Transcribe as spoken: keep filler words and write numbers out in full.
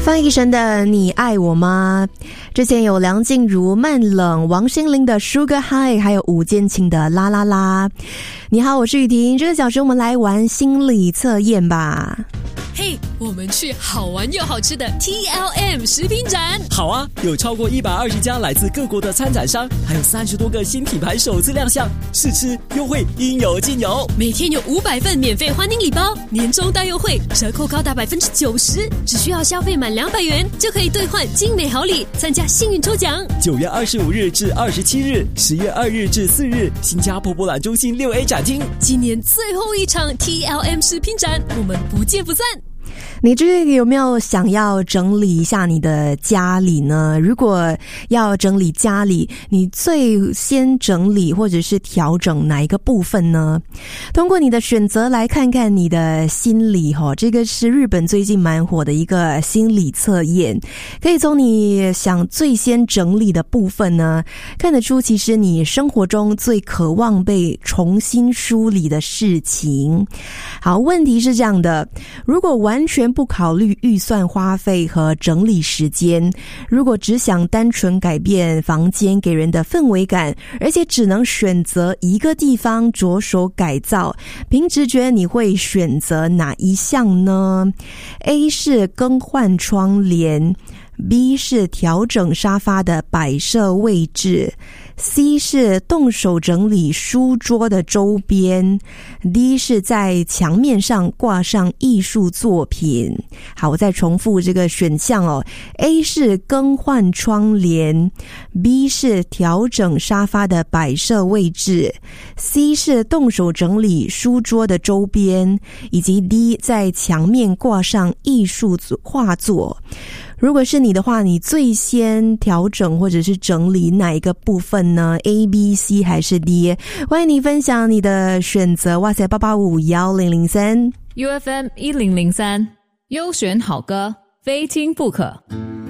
翻译成的你爱我吗？之前有梁静茹慢冷，王心凌的 Sugar High， 还有吴建清的啦啦啦。你好，我是雨婷，这个小时我们来玩心理测验吧。 嘿、hey, 我们去好玩又好吃的 T L M 食品展。 好啊，有超过一百二十家来自各国的参展商，还有三十多个新品牌首次亮相，试吃优惠应有尽有。 每天有五百份免费欢迎礼包，年终大优惠，折扣高达 百分之九十， 只需要消费满两百元就可以兑换精美好礼，参加幸运抽奖。 九月二十五日至二十七日，十月二日至四日，新加坡博览中心六 A 展厅。 今年最后一场 T L M 食品展，我们不见不散。 你这个有没有想要整理一下你的家里呢？如果要整理家里，你最先整理或者是调整哪一个部分呢？通过你的选择来看看你的心理齁，这个是日本最近蛮火的一个心理测验，可以从你想最先整理的部分呢，看得出其实你生活中最渴望被重新梳理的事情。好，问题是这样的，如果完全不考虑预算花费和整理时间，如果只想单纯改变房间给人的氛围感，而且只能选择一个地方着手改造，凭直觉你会选择哪一项呢？ A 是更换窗帘， B 是调整沙发的摆设位置， C 是动手整理书桌的周边， D 是在墙面上挂上艺术作品。好，我再重复这个选项哦。 A 是更换窗帘， B 是调整沙发的摆设位置， C 是动手整理书桌的周边，以及 D 在墙面挂上艺术画作。如果是你的话，你最先调整或者是整理哪一个部分呢？ A、B、C 还是 D？ 欢迎你分享你的选择。哇塞，八八五一零零三 U F M 一零零三，优选好歌，非听不可。